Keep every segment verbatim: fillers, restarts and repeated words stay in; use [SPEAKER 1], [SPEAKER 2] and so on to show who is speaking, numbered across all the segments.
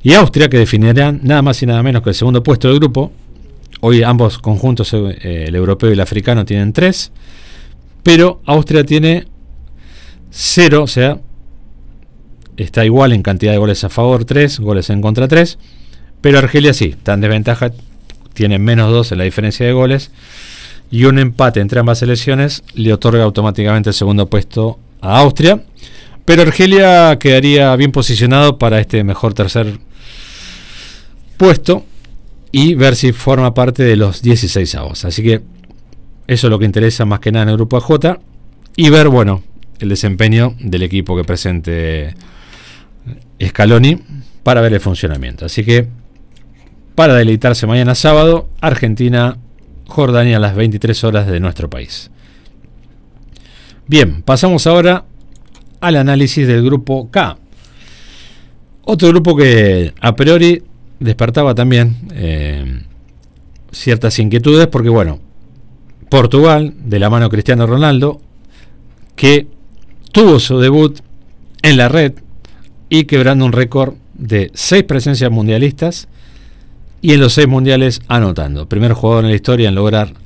[SPEAKER 1] y Austria, que definirán nada más y nada menos que el segundo puesto del grupo. Hoy ambos conjuntos, eh, el europeo y el africano, tienen tres, pero Austria tiene cero, o sea, está igual en cantidad de goles a favor, tres, goles en contra, tres, pero Argelia sí, está en desventaja, tiene menos dos en la diferencia de goles, y un empate entre ambas selecciones le otorga automáticamente el segundo puesto a Austria, pero Argelia quedaría bien posicionado para este mejor tercer puesto y ver si forma parte de los dieciséis avos. Así que eso es lo que interesa más que nada en el grupo A J, y ver, bueno, el desempeño del equipo que presente Scaloni para ver el funcionamiento. Así que para deleitarse mañana sábado, Argentina, Jordania a las veintitrés horas de nuestro país. Bien, pasamos ahora al análisis del grupo K. Otro grupo que a priori despertaba también eh, ciertas inquietudes, porque bueno, Portugal, de la mano de Cristiano Ronaldo, que tuvo su debut en la red y quebrando un récord de seis presencias mundialistas y en los seis mundiales anotando. Primer jugador en la historia en lograr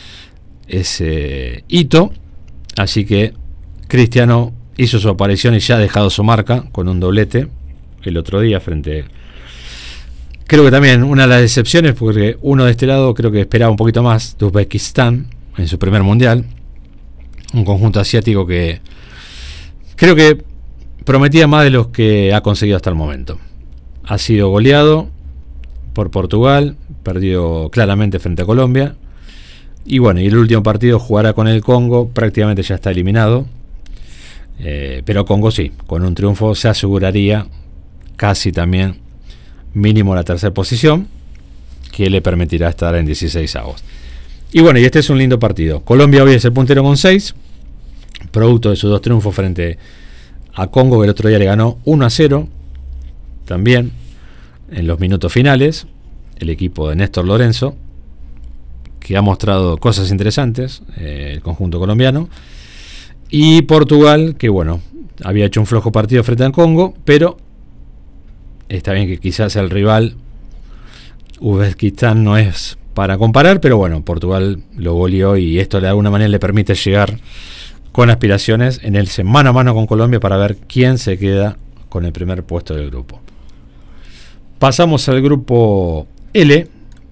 [SPEAKER 1] ese hito. Así que Cristiano hizo su aparición y ya ha dejado su marca con un doblete el otro día frente... Creo que también una de las decepciones, porque uno de este lado creo que esperaba un poquito más de Uzbekistán en su primer mundial. Un conjunto asiático que creo que prometía más de los que ha conseguido hasta el momento. Ha sido goleado por Portugal, perdió claramente frente a Colombia. Y bueno, y el último partido jugará con el Congo, prácticamente ya está eliminado. Eh, pero Congo sí, con un triunfo se aseguraría casi también mínimo la tercera posición, que le permitirá estar en dieciséis avos. Y bueno, y este es un lindo partido. Colombia hoy es el puntero con seis, producto de sus dos triunfos frente a Congo, que el otro día le ganó uno a cero, también en los minutos finales, el equipo de Néstor Lorenzo, que ha mostrado cosas interesantes, eh, el conjunto colombiano. Y Portugal, que bueno, había hecho un flojo partido frente al Congo, pero está bien que quizás el rival Uzbekistán no es para comparar, pero bueno, Portugal lo goleó y esto de alguna manera le permite llegar con aspiraciones en el mano a mano con Colombia para ver quién se queda con el primer puesto del grupo. Pasamos al grupo L,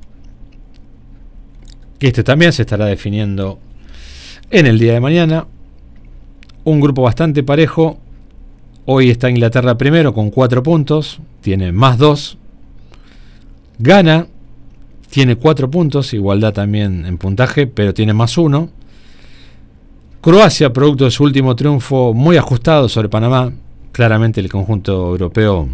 [SPEAKER 1] que este también se estará definiendo en el día de mañana. Un grupo bastante parejo. Hoy está Inglaterra primero con cuatro puntos, tiene más dos. Ghana tiene cuatro puntos, igualdad también en puntaje, pero tiene más uno. Croacia, producto de su último triunfo muy ajustado sobre Panamá. Claramente el conjunto europeo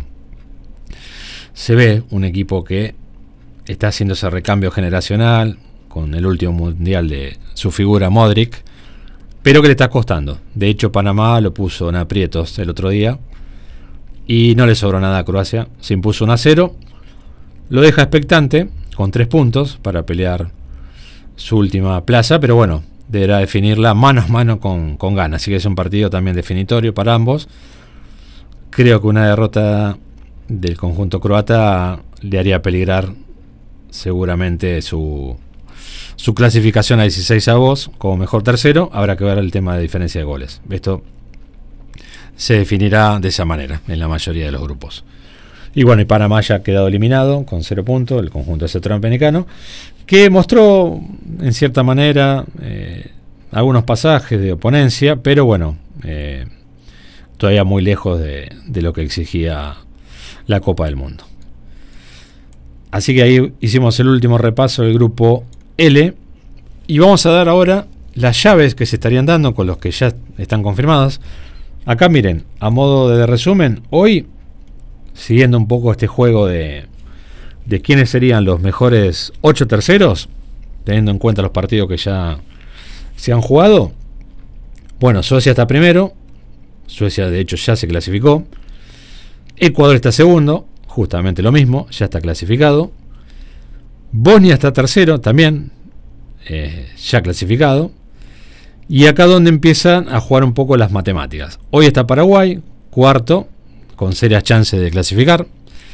[SPEAKER 1] se ve un equipo que está haciendo ese recambio generacional con el último mundial de su figura Modric, pero que le está costando. De hecho, Panamá lo puso en aprietos el otro día y no le sobró nada a Croacia. Se impuso uno a cero, lo deja expectante con tres puntos para pelear su última plaza, pero bueno, deberá definirla mano a mano con, con Ghana, así que es un partido también definitorio para ambos. Creo que una derrota del conjunto croata le haría peligrar seguramente su su clasificación a dieciséis avos como mejor tercero. Habrá que ver el tema de diferencia de goles. Esto se definirá de esa manera en la mayoría de los grupos. Y bueno, y Panamá ya ha quedado eliminado con cero puntos, el conjunto centroamericano, que mostró en cierta manera eh, algunos pasajes de oponencia, pero bueno, eh, todavía muy lejos de, de lo que exigía la Copa del Mundo. Así que ahí hicimos el último repaso del grupo L, y vamos a dar ahora las llaves que se estarían dando con los que ya están confirmadas. Acá miren, a modo de resumen, hoy, siguiendo un poco este juego de, de quiénes serían los mejores ocho terceros, teniendo en cuenta los partidos que ya se han jugado. Bueno, Suecia está primero, Suecia de hecho ya se clasificó. Ecuador está segundo, justamente lo mismo, ya está clasificado. Bosnia está tercero también, eh, ya clasificado. Y acá donde empiezan a jugar un poco las matemáticas. Hoy está Paraguay, cuarto, con serias chances de clasificar.